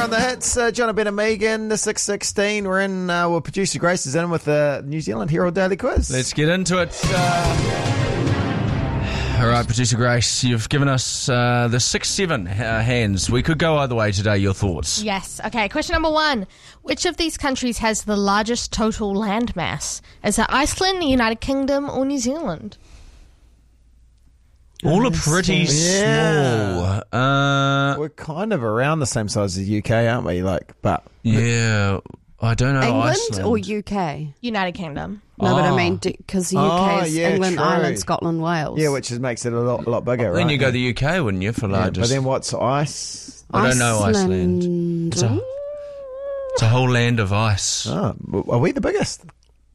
on the hits. John and Ben and Megan, the 6:16. We're in, producer Grace is in with the New Zealand Herald Daily Quiz. Let's get into it. All right, producer Grace, you've given us the 6-7 hands. We could go either way today. Your thoughts? Yes. Okay, question number 1. Which of these countries has the largest total land mass? Is it Iceland, the United Kingdom, or New Zealand? All are pretty Yeah. small. We're kind of around the same size as the UK, aren't we? Yeah, I don't know. England Iceland. or UK? United Kingdom. No, but I mean, because the UK is yeah, England, true. Ireland, Scotland, Wales. Yeah, which makes it a lot bigger, right? Then you go the UK, wouldn't you, for Yeah, largest? but then what's ice? I don't know Iceland. It's a whole land of ice. Oh, are we the biggest?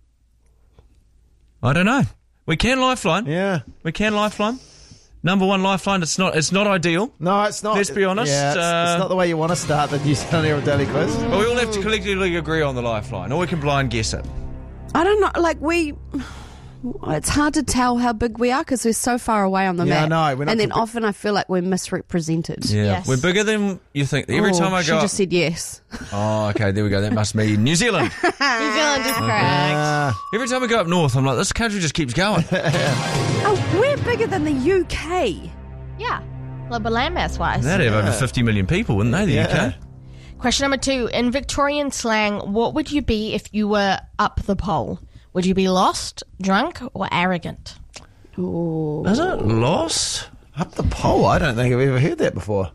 I don't know. We can lifeline. Yeah. We can lifeline. Number one lifeline. It's not ideal. No, it's not. Let's be honest, Yeah, it's not the way you want to start the New Zealand Herald Daily Quiz. But we all have to collectively agree on the lifeline, or we can blind guess it. I don't know. It's hard to tell how big we are because we're so far away on the Yeah, I map. know, we're not and then compa- often I feel like we're misrepresented. Yeah, Yes. we're bigger than you think. Every time I she go up. just said yes. Oh, okay, there we go. That must mean New Zealand. New Zealand is correct. Every time I go up north, I'm like, this country just keeps going. Oh, we're bigger than the UK. Yeah. Well, but land mass wise. They'd have over 50 million people, wouldn't they, the UK? Question number 2. In Victorian slang, what would you be if you were up the pole? Would you be lost, drunk, or arrogant? Is it lost? Up the pole? I don't think I've ever heard that before.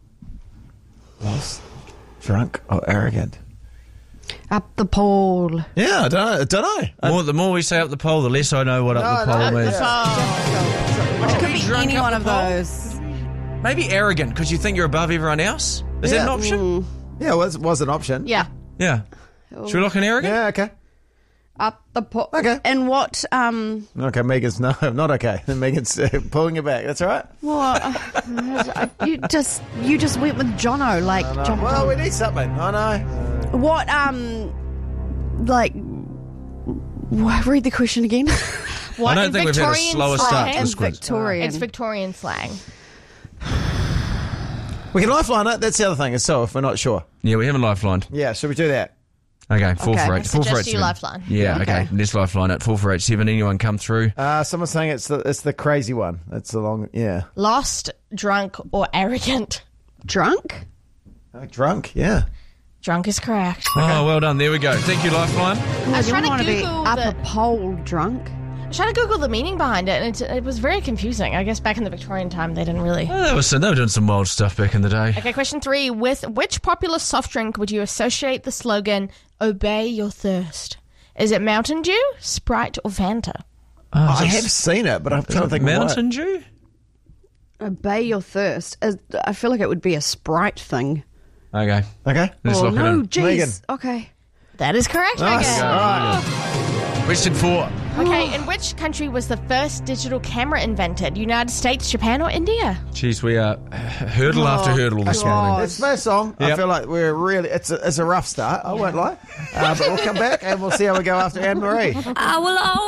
Lost, drunk, or arrogant? Up the pole. Yeah, I don't know. The more we say up the pole, the less I know what up the pole means. It could be drunk any up one the of pole? those. Maybe arrogant, because you think you're above everyone else? Is that Yeah. an option? Yeah, it was an option. Yeah. Yeah. Should we look in arrogant? Yeah, okay. Up the pole. Okay. And what? Okay, Megan's no, not okay. Megan's pulling it back. That's all right. You just went with Jono, like John. Well, we need something. I know. What? Read the question again. What I don't in think we've had a Victorian slower start to slang? this quiz. Victorian. It's Victorian slang. We can lifeline it. That's the other thing. So if we're not sure. Yeah, we haven't lifelined. Yeah, should we do that? Okay, 4 Okay. for I 8. 4 for 8. suggest you lifeline. Yeah, okay. Let's lifeline it. 4 for 8. 7. Anyone come through? Someone's saying it's the crazy one. It's the long, yeah. Lost, drunk, or arrogant? Drunk? Drunk, yeah. Drunk is correct. Oh, well done. There we go. Thank you, lifeline. I was You trying want to to be Google up a pole drunk. the meaning behind it, and it was very confusing. I guess back in the Victorian time, they didn't really. They were doing some wild stuff back in the day. Okay, question 3. With which popular soft drink would you associate the slogan, obey your thirst? Is it Mountain Dew, Sprite, or Fanta? I have seen it, but I'm trying to think Mountain of Dew? Obey your thirst. I feel like it would be a Sprite thing. Okay. what. Okay. Let's look it in. jeez. Megan. Okay. That is correct, Nice. Megan. All right. Question 4. Okay, in which country was the first digital camera invented? United States, Japan, or India? Jeez, we are hurdle after hurdle this morning. It's first song. I Yep. feel like we're really. It's a rough start. I won't lie, but we'll come back and we'll see how we go after Anne Marie. I will always